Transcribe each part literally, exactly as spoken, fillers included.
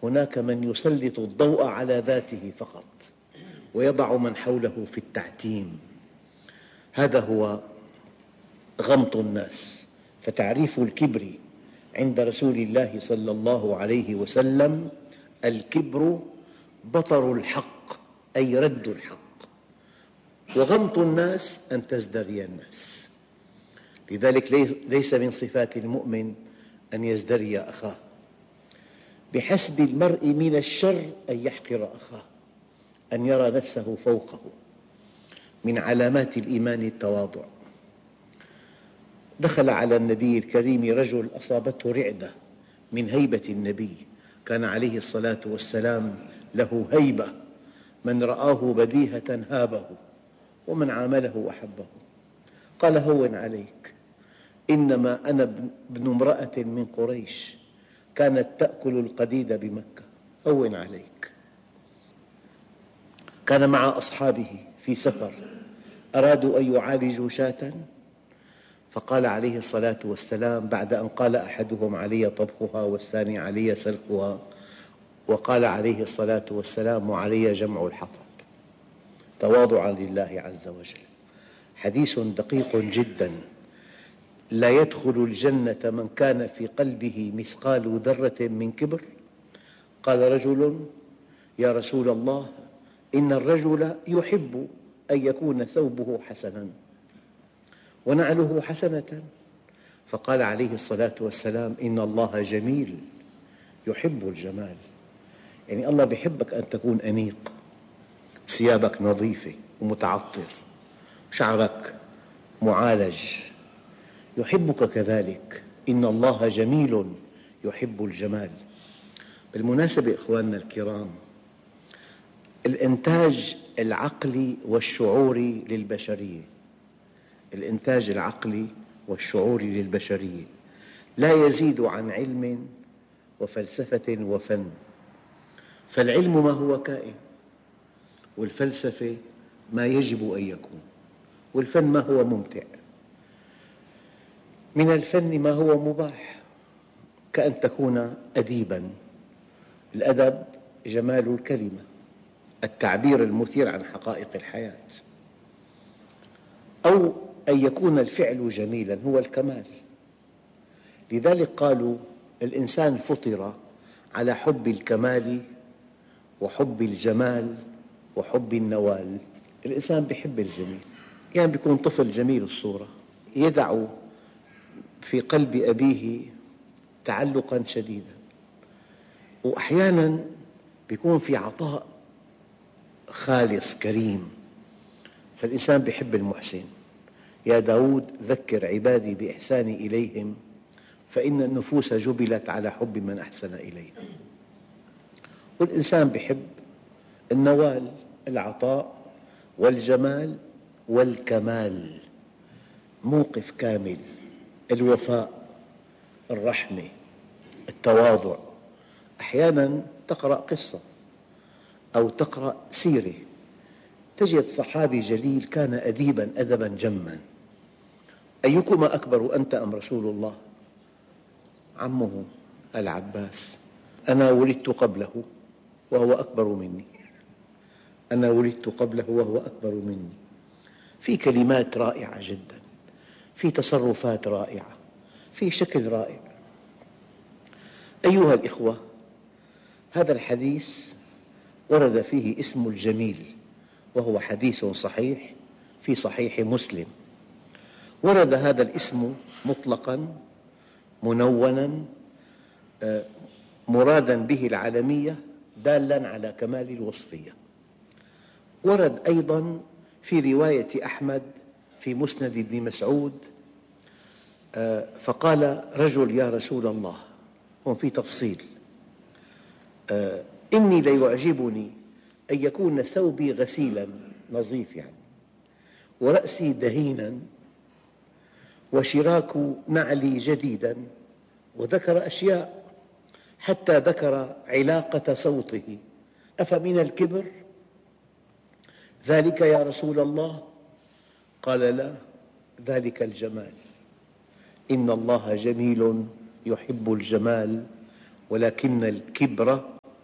هناك من يسلط الضوء على ذاته فقط ويضع من حوله في التعتيم، هذا هو غمط الناس. فتعريف الكبر عند رسول الله صلى الله عليه وسلم: الكبر بطر الحق، أي رد الحق، وغمط الناس أن تزدري الناس. لذلك ليس من صفات المؤمن أن يزدري أخاه، بحسب المرء من الشر أن يحقر أخاه، أن يرى نفسه فوقه. من علامات الإيمان التواضع. دخل على النبي الكريم رجل أصابته رعدة من هيبة النبي، كان عليه الصلاة والسلام له هيبة، من رآه بديهة هابه ومن عامله أحبه. قال: هون عليك، إنما أنا ابن امرأة من قريش كانت تأكل القديد بمكة، هون عليك. كان مع أصحابه في سفر، أرادوا أن يعالجوا شاة، فقال عليه الصلاة والسلام بعد أن قال أحدهم: علي طبخها، والثاني: علي سلخها، وقال عليه الصلاة والسلام: وعلي جمع الحطب، تواضعا لله عز وجل. حديث دقيق جدا. لا يدخل الجنة من كان في قلبه مثقال ذرة من كبر. قال رجل: يا رسول الله، إن الرجل يحب أن يكون ثوبه حسنا ونعله حسنة. فقال عليه الصلاة والسلام: إن الله جميل يحب الجمال. يعني الله يحبك أن تكون أنيق، ثيابك نظيفة ومتعطر، شعرك معالج، يحبك كذلك. إن الله جميل يحب الجمال. بالمناسبة إخواننا الكرام، الإنتاج العقلي والشعوري للبشرية الإنتاج العقلي والشعوري للبشرية لا يزيد عن علم وفلسفة وفن. فالعلم ما هو كائن، والفلسفة ما يجب أن يكون، والفن ما هو ممتع. من الفن ما هو مباح، كأن تكون أديباً. الأدب جمال الكلمة، التعبير المثير عن حقائق الحياة. أو أن يكون الفعل جميلاً هو الكمال. لذلك قالوا: الإنسان فطر على حب الكمال وحب الجمال وحب النوال. الإنسان يحب الجميل، يعني يكون طفل جميل الصورة، يدع في قلب أبيه تعلقاً شديداً، وأحياناً يكون في عطاء خالص كريم، فالإنسان يحب المحسن. يا داود ذكر عبادي بإحساني إليهم فإن النفوس جبلت على حب من أحسن إليها. والإنسان يحب النوال، العطاء والجمال والكمال، موقف كامل، الوفاء، الرحمة، التواضع. أحياناً تقرأ قصة أو تقرأ سيرة، تجد صحابي جليل كان أديباً أدباً جماً. أيكما أكبر، أنت أم رسول الله؟ عمه العباس: أنا ولدت قبله وهو أكبر مني، أنا ولدت قبله وهو أكبر مني. في كلمات رائعة جداً، في تصرفات رائعة، في شكل رائع. أيها الإخوة، هذا الحديث ورد فيه اسم الجميل، وهو حديث صحيح في صحيح مسلم. ورد هذا الاسم مطلقاً منوناً مراداً به العالمية دالاً على كمال الوصفية. ورد أيضاً في رواية أحمد في مسند ابن مسعود: فقال رجل: يا رسول الله، هون في تفصيل، إني ليعجبني أن يكون ثوبي غسيلاً نظيف يعني، ورأسي دهيناً، وشراك نعلي جديداً، وذكر أشياء حتى ذكر علاقة صوته. أفمن الكبر ذلك يا رسول الله؟ قال: لا، ذلك الجمال. إن الله جميل يحب الجمال ولكن الكبر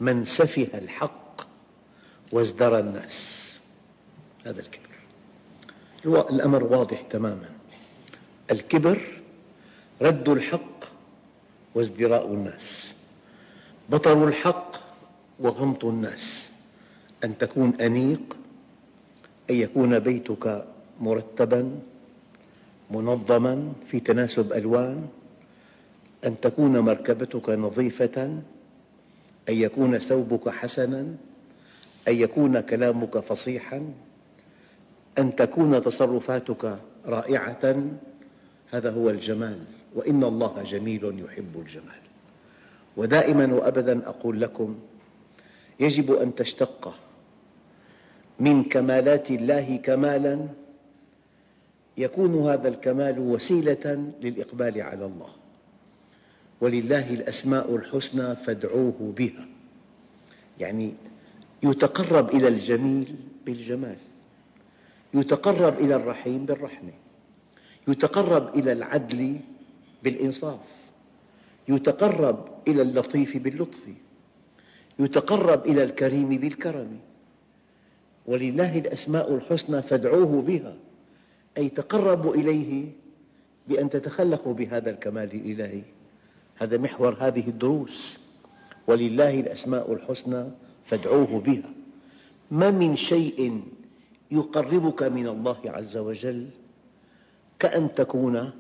من سفه الحق وازدرى الناس. هذا الكبر. الأمر واضح تماما. الكبر رد الحق وازدراء الناس، بطر الحق وغمط الناس. أن تكون أنيق، أن يكون بيتك مرتباً منظماً في تناسب ألوان، أن تكون مركبتك نظيفة، أن يكون ثوبك حسناً، أن يكون كلامك فصيحاً، أن تكون تصرفاتك رائعة. هذا هو الجمال، وإن الله جميل يحب الجمال. ودائماً وأبداً أقول لكم يجب أن تشتق من كمالات الله كمالاً يكون هذا الكمال وسيلة للإقبال على الله. ولله الأسماء الحسنى فادعوه بها، يعني يتقرب إلى الجميل بالجمال، يتقرب إلى الرحيم بالرحمة، يتقرب إلى العدل بالإنصاف، يتقرب إلى اللطيف باللطف، يتقرب إلى الكريم بالكرم. ولله الأسماء الحسنى فادعوه بها، أي تقربوا إليه بأن تتخلقوا بهذا الكمال الإلهي. هذا محور هذه الدروس. ولله الأسماء الحسنى فادعوه بها. ما من شيء يقربك من الله عز وجل كأن تكون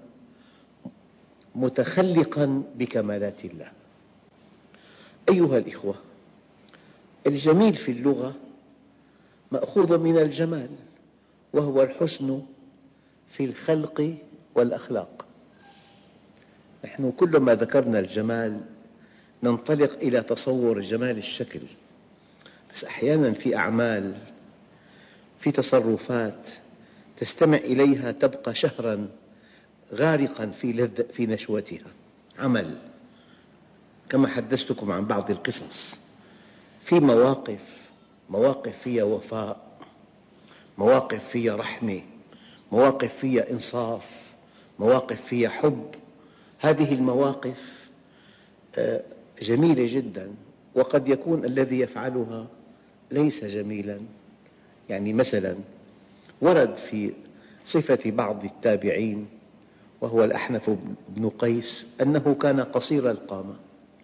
متخلقاً بكمالات الله. أيها الإخوة، الجميل في اللغة مأخوذ من الجمال، وهو الحسن في الخلق والأخلاق. نحن كلما ذكرنا الجمال ننطلق إلى تصور جمال الشكل، بس أحياناً في أعمال، في تصرفات تستمع إليها تبقى شهراً غارقاً في لذة في نشوتها. عمل، كما حدثتكم عن بعض القصص، في مواقف مواقف فيها وفاء، مواقف فيها رحمة، مواقف فيها إنصاف، مواقف فيها حب. هذه المواقف جميلة جداً، وقد يكون الذي يفعلها ليس جميلاً. يعني مثلاً ورد في صفة بعض التابعين وهو الأحنف بن قيس أنه كان قصير القامة،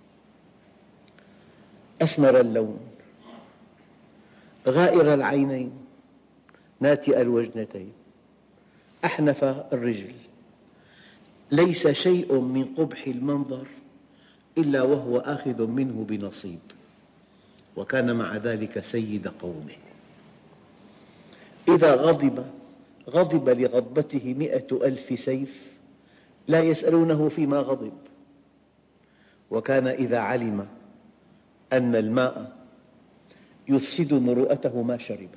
أسمر اللون، غائر العينين، ناتئ الوجنتين، أحنف الرجل، ليس شيء من قبح المنظر إلا وهو آخذ منه بنصيب، وكان مع ذلك سيد قومه. إذا غضب غضب لغضبته مئة ألف سيف لا يسألونه فيما غضب. وكان إذا علم أن الماء يفسد مروءته ما شرب.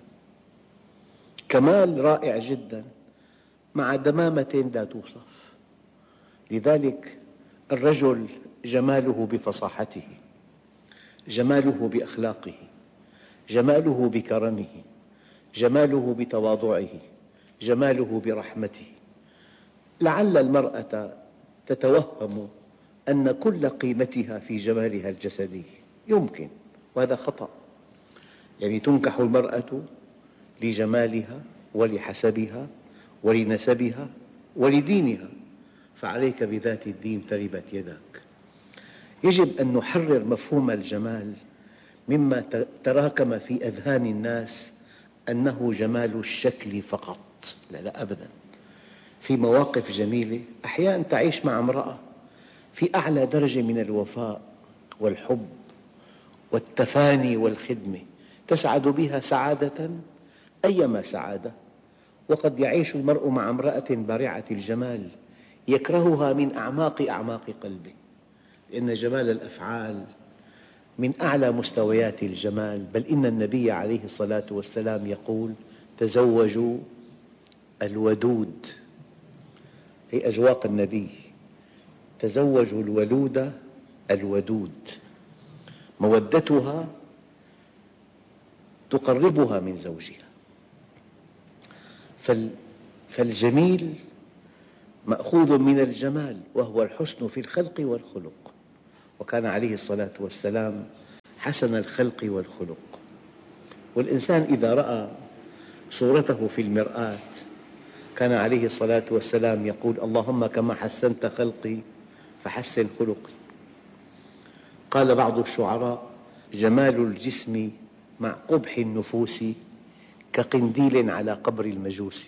كمال رائع جداً مع دمامة لا توصف. لذلك الرجل جماله بفصاحته، جماله بأخلاقه، جماله بكرمه، جماله بتواضعه، جماله برحمته. لعل المرأة تتوهم أن كل قيمتها في جمالها الجسدي، يمكن، وهذا خطأ. يعني تنكح المرأة لجمالها ولحسبها ولنسبها ولدينها، فعليك بذات الدين تربت يداك. يجب أن نحرر مفهوم الجمال مما تراكم في أذهان الناس أنه جمال الشكل فقط. لا لا أبداً. في مواقف جميلة، أحياناً تعيش مع امرأة في أعلى درجة من الوفاء والحب والتفاني والخدمة، تسعد بها سعادة أيما سعادة. وقد يعيش المرء مع امرأة بارعة الجمال يكرهها من أعماق أعماق قلبه، لأن جمال الأفعال من أعلى مستويات الجمال. بل إن النبي عليه الصلاة والسلام يقول: تزوجوا الودود. هي أذواق النبي: تزوجوا الولود الودود. مودتها تقربها من زوجها. فالجميل مأخوذ من الجمال، وهو الحسن في الخلق والخلق. وكان عليه الصلاة والسلام حسن الخلق والخلق. والإنسان إذا رأى صورته في المرآة كان عليه الصلاة والسلام يقول: اللهم كما حسنت خلقي فحسن خلقي. قال بعض الشعراء: جمال الجسم مع قبح النفوس كقنديل على قبر المجوس.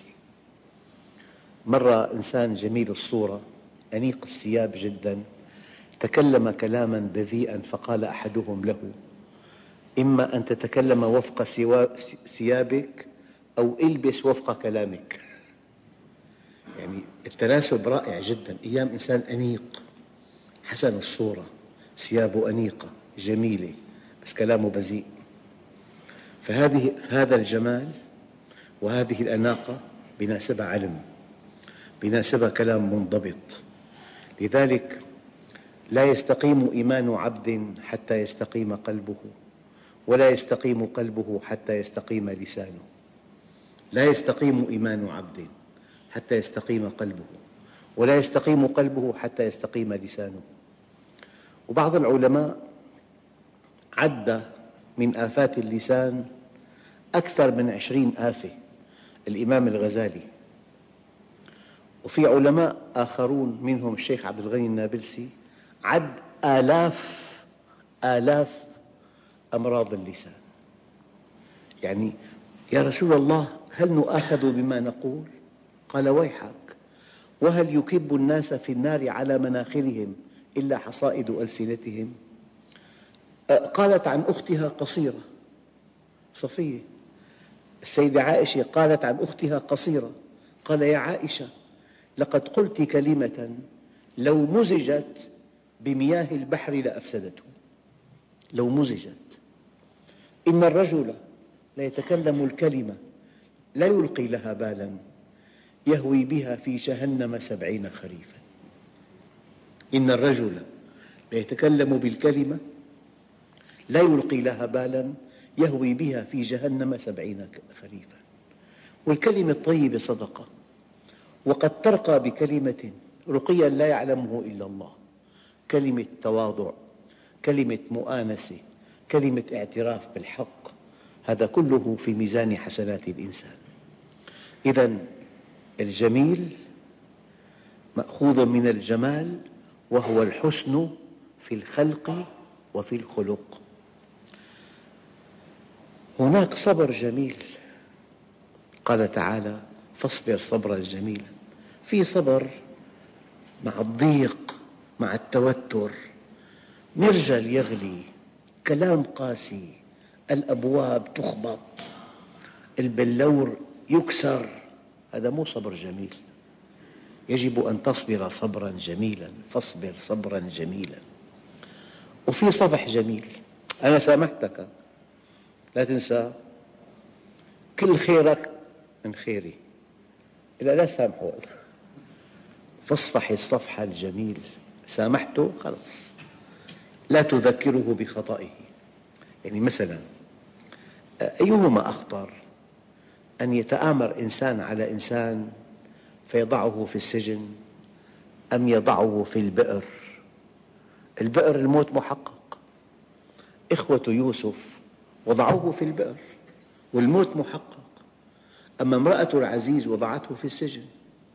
مرة إنسان جميل الصورة أنيق الثياب جدا تكلم كلاما بذيئا، فقال أحدهم له: إما أن تتكلم وفق ثيابك أو البس وفق كلامك. يعني التناسب رائع جدا. أيام إنسان أنيق حسن الصورة، ثيابه أنيقة جميلة بس كلامه بذيء. فهذه هذا الجمال وهذه الأناقة بيناسبها علم، بيناسبها كلام منضبط. لذلك لا يستقيم إيمان عبد حتى يستقيم قلبه، ولا يستقيم قلبه حتى يستقيم لسانه. لا يستقيم إيمان عبد حتى يستقيم قلبه، ولا يستقيم قلبه حتى يستقيم لسانه. وبعض العلماء عد من آفات اللسان أكثر من عشرين آفة، الإمام الغزالي. وفي علماء آخرون منهم الشيخ عبد الغني النابلسي عد آلاف آلاف أمراض اللسان. يعني يا رسول الله هل نؤاخذ بما نقول؟ قال: ويحك، وهل يكب الناس في النار على مناخرهم إلا حصائد ألسنتهم؟ قالت عن أختها قصيرة، صفية السيدة عائشة قالت عن أختها قصيرة، قال: يا عائشة لقد قلت كلمة لو مزجت بمياه البحر لأفسدته. لو مزجت. إن الرجل ليتكلم الكلمة لا يلقي لها بالا يهوي بها في جهنم سبعين خريفا. إن الرجل ليتكلم بالكلمة لا يلقي لها بالا يهوي بها في جهنم سبعين خريفا. والكلمة الطيبة صدقة، وقد ترقى بكلمة رقيا لا يعلمه إلا الله. كلمة تواضع، كلمة مؤانسة، كلمة اعتراف بالحق، هذا كله في ميزان حسنات الإنسان. إذن الجميل مأخوذ من الجمال، وهو الحسن في الخلق وفي الخلق. هناك صبر جميل، قال تعالى: فاصبر صبرا جميلا. في صبر مع الضيق، مع التوتر، مرجل يغلي، كلام قاسي، الأبواب تخبط، البلور يكسر. هذا مو صبر جميل. يجب أن تصبر صبرا جميلا، فاصبر صبرا جميلا. وفي صفح جميل: أنا سامحتك، لا تنسى كل خيرك من خيري، إلا لا تسامحه، فاصفح الصفح الجميل. سامحته خلاص، لا تذكره بخطئه. يعني مثلا أيهما أخطر، أن يتآمر إنسان على إنسان فيضعه في السجن، أم يضعه في البئر؟ البئر الموت محقق. إخوة يوسف وضعوه في البئر والموت محقق. أما امرأة العزيز وضعته في السجن.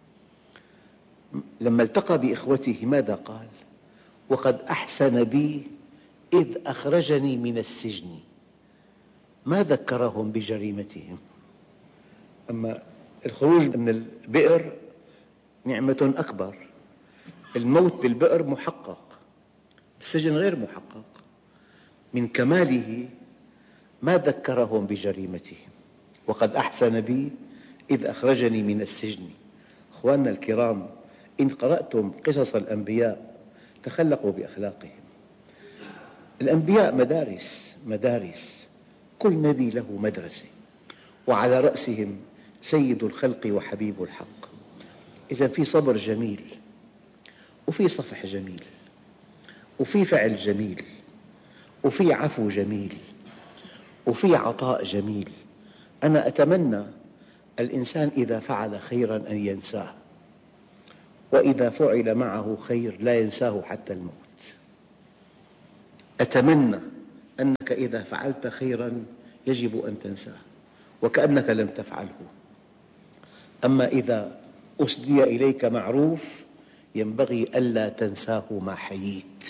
لما التقى بإخوته ماذا قال؟ وقد أحسن بي إذ أخرجني من السجن. ما ذكرهم بجريمتهم. أما الخروج من البئر نعمة أكبر، الموت بالبئر محقق، السجن غير محقق. من كماله ما ذكرهم بجريمتهم. وقد أحسن بي إذ أخرجني من السجن. أخواننا الكرام، إن قرأتم قصص الأنبياء تخلقوا بأخلاقهم. الأنبياء مدارس مدارس، كل نبي له مدرسة، وعلى رأسهم سيد الخلق وحبيب الحق. إذن في صبر جميل، وفي صفح جميل، وفي فعل جميل، وفي عفو جميل، وفي عطاء جميل. أنا أتمنى الإنسان إذا فعل خيراً أن ينساه، وإذا فعل معه خير لا ينساه حتى الموت. أتمنى أنك إذا فعلت خيراً يجب أن تنساه وكأنك لم تفعله، أما إذا أسدي إليك معروف ينبغي ألا تنساه ما حييت.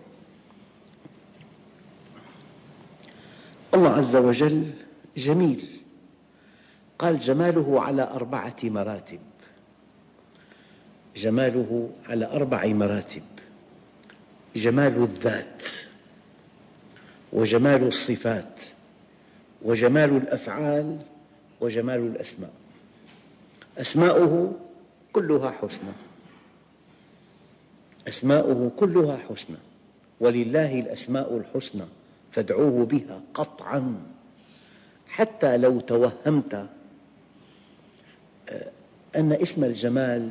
الله عز وجل جميل، قال جماله على أربعة مراتب، جماله على أربع مراتب: جمال الذات، وجمال الصفات، وجمال الأفعال، وجمال الأسماء. أسماؤه كلها حسنى، أسماؤه كلها حسنى، ولله الأسماء الحسنى فادعوه بها قطعاً. حتى لو توهمت أن اسم الجمال،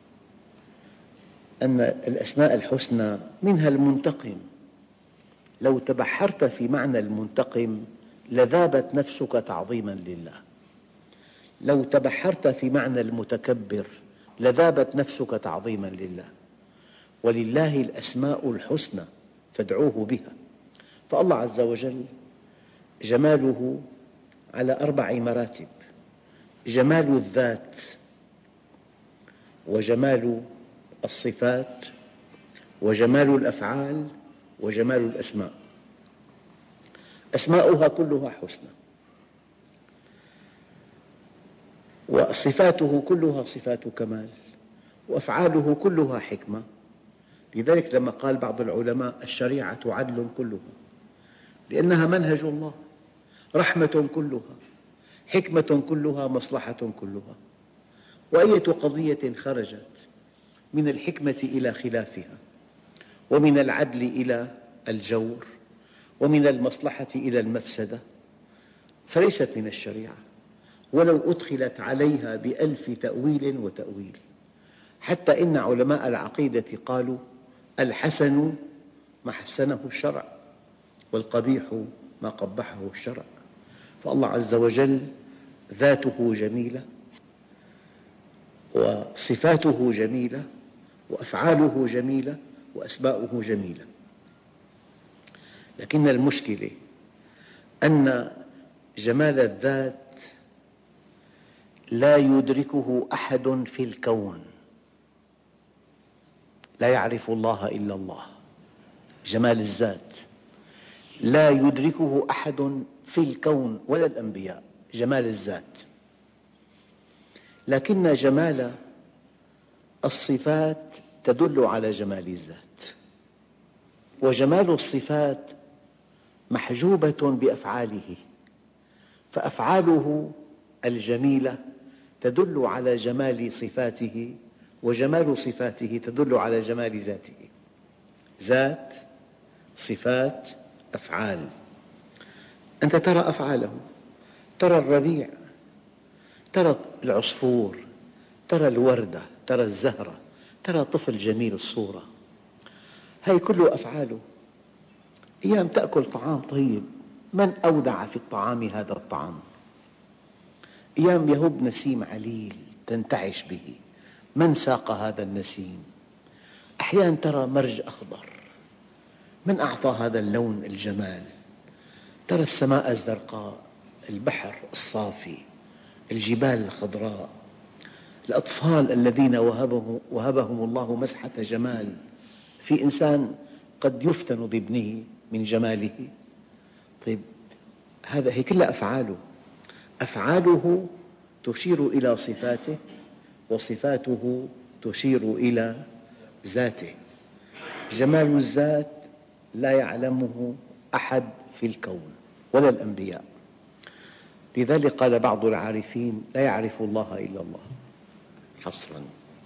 أن الأسماء الحسنى منها المنتقم، لو تبحرت في معنى المنتقم لذابت نفسك تعظيماً لله، لو تبحرت في معنى المتكبر لذابت نفسك تعظيماً لله، ولله الأسماء الحسنى فادعوه بها. فالله عز وجل جماله على أربع مراتب: جمال الذات، وجمال الصفات، وجمال الأفعال، وجمال الأسماء. أسماؤها كلها حسنى، وصفاته كلها صفات كمال، وأفعاله كلها حكمة. لذلك لما قال بعض العلماء الشريعة عدل كلها، لأنها منهج الله، رحمة كلها، حكمة كلها، مصلحة كلها. وأية قضية خرجت من الحكمة إلى خلافها، ومن العدل إلى الجور، ومن المصلحة إلى المفسدة، فليست من الشريعة، ولو أدخلت عليها بألف تأويل وتأويل. حتى إن علماء العقيدة قالوا الحسن ما حسنه الشرع، والقبيح ما قبحه الشرع. فالله عز وجل ذاته جميلة، وصفاته جميلة، وأفعاله جميلة، وأسماؤه جميلة. لكن المشكلة أن جمال الذات لا يدركه أحد في الكون، لا يعرف الله إلا الله. جمال الذات لا يدركه أحد في الكون ولا الأنبياء، جمال الذات. لكن جمال الصفات تدل على جمال الذات، وجمال الصفات محجوبة بأفعاله، فأفعاله الجميلة تدل على جمال صفاته، وجمال صفاته تدل على جمال ذاته. ذات، صفات، أفعال. أنت ترى أفعاله، ترى الربيع، ترى العصفور، ترى الوردة، ترى الزهرة، ترى طفل جميل الصورة، هذه كله أفعاله. أيام تأكل طعام طيب، من أودع في الطعام هذا الطعام؟ أيام يهب نسيم عليل تنتعش به، من ساق هذا النسيم؟ أحيانا ترى مرج أخضر، من أعطى هذا اللون الجمال؟ ترى السماء الزرقاء، البحر الصافي، الجبال الخضراء، الأطفال الذين وهبهم, وهبهم الله مسحة جمال. في إنسان قد يفتن بابنه من جماله. طيب هذا هي كلها أفعاله، أفعاله تشير إلى صفاته، وصفاته تشير إلى ذاته. جمال الذات لا يعلمه أحد في الكون ولا الأنبياء. لذلك قال بعض العارفين لا يعرف الله إلا الله حصراً.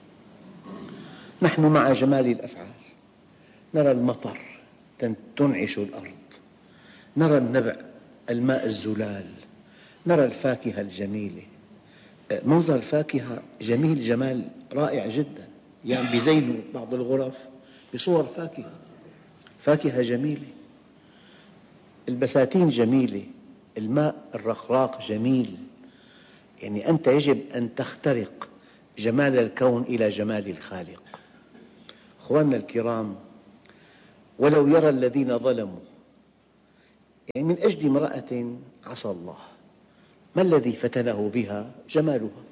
نحن مع جمال الأفعال نرى المطر تنعش الأرض، نرى النبع، الماء الزلال، نرى الفاكهة الجميلة. منظر الفاكهة جميل، جمال رائع جداً، يعني بيزينوا بعض الغرف بصور فاكهة، فاكهة جميلة، البساتين جميلة، الماء الرخراق جميل. يعني أنت يجب أن تخترق جمال الكون إلى جمال الخالق. أخواننا الكرام، ولو يرى الذين ظلموا يعني من أجل امرأة عصى الله، ما الذي فتنه بها؟ جمالها.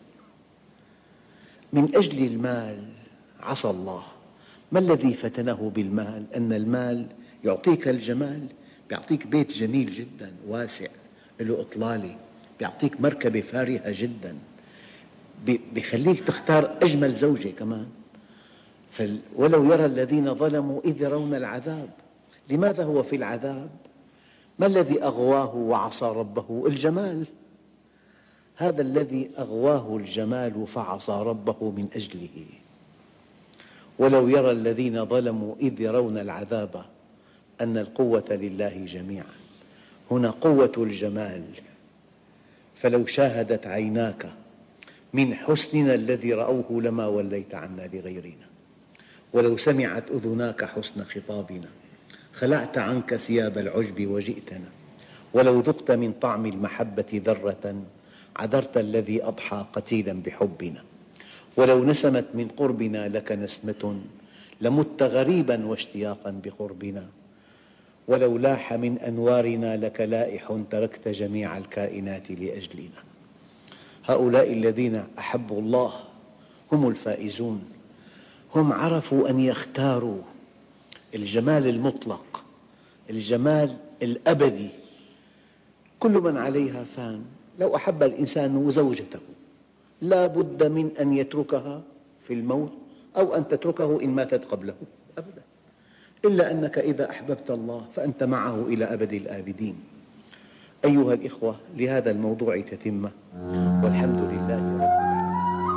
من أجل المال عصى الله، ما الذي فتنه بالمال؟ أن المال يعطيك الجمال، يعطيك بيت جميل جدا واسع له إطلالة، يعطيك مركبة فارهة جدا، يخليك تختار أجمل زوجة كمان. ولو يرى الذين ظلموا إذ يرون العذاب. لماذا هو في العذاب؟ ما الذي أغواه وعصى ربه؟ الجمال. هذا الذي أغواه الجمال فعصى ربه من أجله. ولو يرى الذين ظلموا إذ يرون العذاب أن القوة لله جميعا. هنا قوة الجمال، فلو شاهدت عيناك من حسننا الذي رأوه لما وليت عنا لغيرنا. ولو سمعت أذناك حسن خطابنا خلعت عنك ثياب العجب وجئتنا. ولو ذقت من طعم المحبة ذرة عذرت الذي أضحى قتيلا بحبنا. ولو نسمت من قربنا لك نسمة لمت غريبا واشتياقا بقربنا. ولو لاح من أنوارنا لك لائح تركت جميع الكائنات لأجلنا. هؤلاء الذين أحبوا الله هم الفائزون، هم عرفوا أن يختاروا الجمال المطلق، الجمال الأبدي. كل من عليها فان. لو أحب الإنسان زوجته لا بد من أن يتركها في الموت أو أن تتركه إن ماتت قبله، أبدا، إلا أنك إذا أحببت الله فأنت معه إلى أبد الآبدين. أيها الإخوة، لهذا الموضوع تتمة، والحمد لله رب العالمين.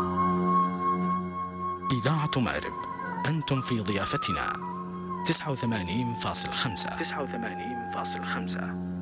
إذاعة مأرب، أنتم في ضيافتنا تسعة وثمانين فاصلة خمسة.